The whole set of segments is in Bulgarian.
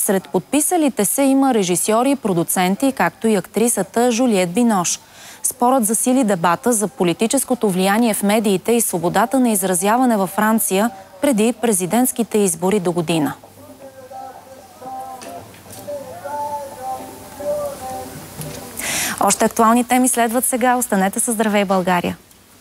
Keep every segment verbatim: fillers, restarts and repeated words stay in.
Сред подписалите се има режисьори и продуценти, както и актрисата Жулиет Бинош. Спорът засили дебата за политическото влияние в медиите и свободата на изразяване във Франция преди президентските избори до година. Още актуални теми следват сега. Останете със Здравей, България!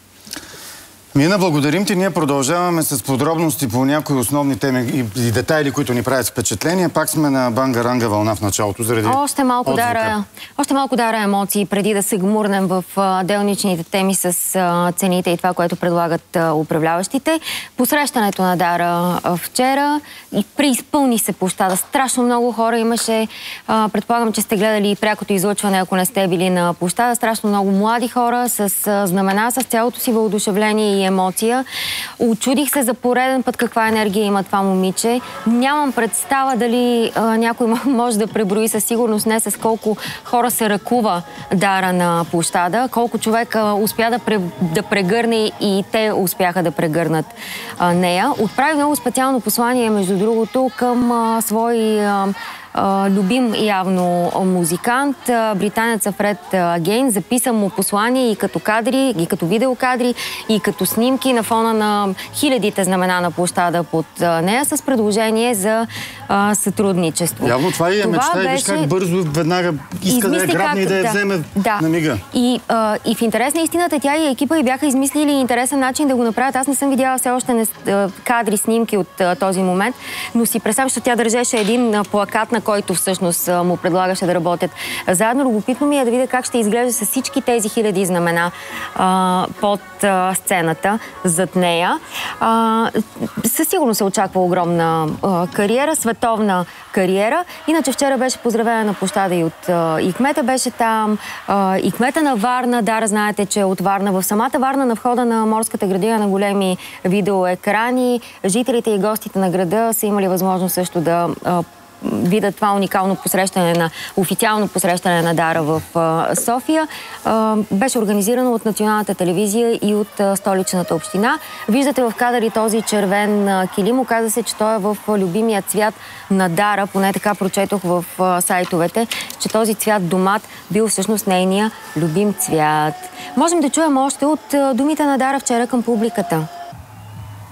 Мина, благодарим ти. Ние продължаваме с подробности по някои основни теми и детайли, които ни правят впечатление. Пак сме на банга-ранга вълна в началото, заради още малко, дара, още малко дара емоции, преди да се гмурнем в делничните теми с цените и това, което предлагат управляващите. Посрещането на Дара вчера и преизпълни се площада. Страшно много хора имаше. Предполагам, че сте гледали прякото излъчване, ако не сте били на площада. Страшно много млади хора с знамена, с цялото си въодушевление и емоция. Очудих се за пореден път каква енергия има това момиче. Нямам представа дали а, някой може да преброи със сигурност не с колко хора се ръкува Дара на площада, колко човека успя да, пре, да прегърне и те успяха да прегърнат а, нея. Отправи много специално послание, между другото, към а, свои а, любим явно музикант, британеца Фред Агейн. Записа му послание и като кадри, и като видеокадри, и като снимки на фона на хилядите знамена на площада под нея с предложение за а, сътрудничество. Явно това и е мечта беше... и виж как бързо веднага иска да я грабне и да я да, вземе да. на мига. И, а, и в интерес на истината тя и екипа и бяха измислили интересен начин да го направят. Аз не съм видяла все още не, кадри, снимки от а, този момент, но си представям, че тя държеше един а, плакат, на който всъщност му предлагаше да работят заедно. Любопитно ми е да видя как ще изглежда с всички тези хиляди знамена а, под а, сцената, зад нея. А, със сигурност се очаква огромна а, кариера, световна кариера. Иначе вчера беше поздравена на площада и от а, и кмета беше там, а, и кмета на Варна. Дара, знаете, че от Варна. В самата Варна на входа на морската градина на големи видеоекрани. Жителите и гостите на града са имали възможност също да а, видят това уникално посрещане на официално посрещане на Дара в а, София. А, беше организирано от Националната телевизия и от а, столичната община. Виждате в кадър и този червен а, килим. Оказа се, че той е в а, любимия цвят на Дара. Поне така прочетох в а, сайтовете, че този цвят домат бил всъщност нейния любим цвят. Можем да чуем още от а, думите на Дара вчера към публиката.